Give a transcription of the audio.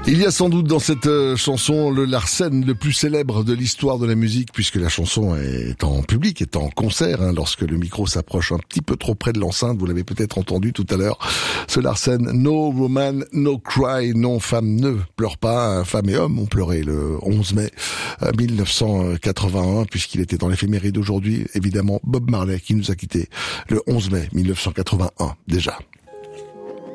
Il y a sans doute dans cette chanson le Larsen le plus célèbre de l'histoire de la musique, puisque la chanson est en public, est en concert, lorsque le micro s'approche un petit peu trop près de l'enceinte. Vous l'avez peut-être entendu tout à l'heure. Ce Larsen, No Woman, No Cry, non femme ne pleure pas. Femme et homme ont pleuré le 11 mai 1981, puisqu'il était dans l'éphéméride d'aujourd'hui. Évidemment, Bob Marley qui nous a quittés le 11 mai 1981 déjà.